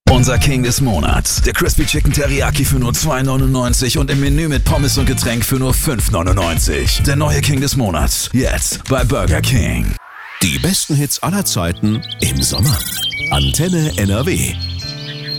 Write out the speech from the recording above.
Unser King des Monats. Der Crispy Chicken Teriyaki für nur $2,99 und im Menü mit Pommes und Getränk für nur $5,99. Der neue King des Monats. Jetzt bei Burger King. Die besten Hits aller Zeiten im Sommer. Antenne NRW.